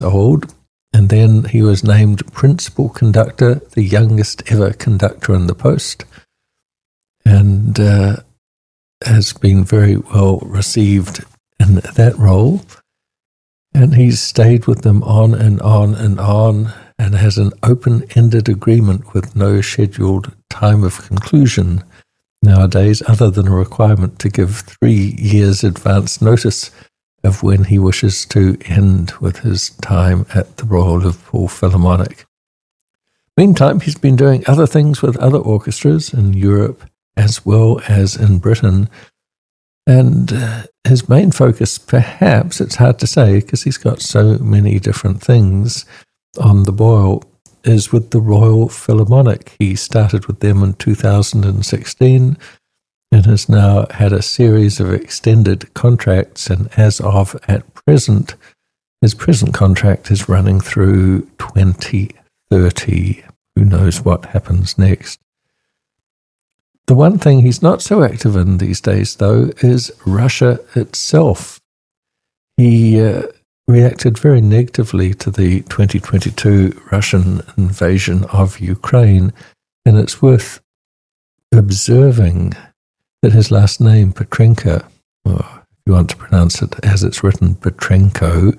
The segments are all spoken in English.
old. And then he was named principal conductor, the youngest ever conductor in the post, and has been very well received in that role. And he's stayed with them on and on and on, and has an open-ended agreement with no scheduled time of conclusion nowadays, other than a requirement to give 3 years advance notice of when he wishes to end with his time at the Royal Liverpool Philharmonic. Meantime, he's been doing other things with other orchestras in Europe as well as in Britain, and his main focus, perhaps, it's hard to say because he's got so many different things on the boil, is with the Royal Philharmonic. He started with them in 2016 and has now had a series of extended contracts, and as of at present, his present contract is running through 2030. Who knows what happens next? The one thing he's not so active in these days, though, is Russia itself. He reacted very negatively to the 2022 Russian invasion of Ukraine, and it's worth observing that his last name, Petrenko, or if you want to pronounce it as it's written, Petrenko,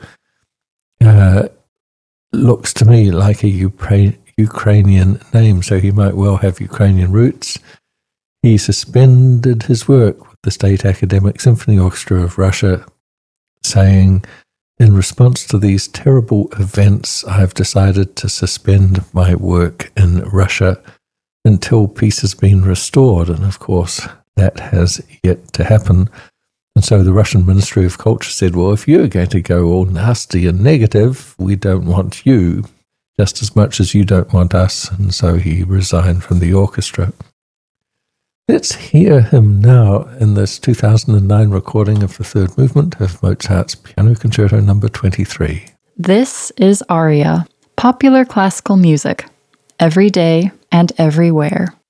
looks to me like a Ukrainian name, so he might well have Ukrainian roots. He suspended his work with the State Academic Symphony Orchestra of Russia, saying, "In response to these terrible events, I have decided to suspend my work in Russia until peace has been restored." And of course, that has yet to happen. And so the Russian Ministry of Culture said, well, if you're going to go all nasty and negative, we don't want you just as much as you don't want us. And so he resigned from the orchestra. Let's hear him now in this 2009 recording of the third movement of Mozart's Piano Concerto No. 23. This is Aria, popular classical music, every day and everywhere.